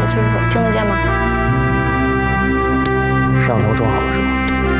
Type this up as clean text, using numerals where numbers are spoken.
说，听得见吗？ 摄像头装好了是吧？